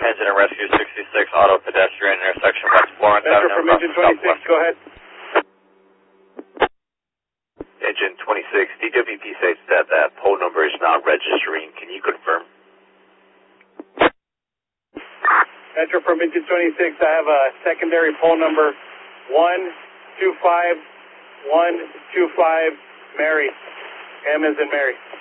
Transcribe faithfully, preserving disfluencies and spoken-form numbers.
Transit and Rescue sixty-six, auto pedestrian intersection West Florence Metro Avenue. from engine twenty-six, go ahead. Engine twenty-six, D W P states that that pole number is not registering. Can you confirm? Metro from engine twenty-six, I have a secondary pole number one two five one two five, Mary. M as in Mary.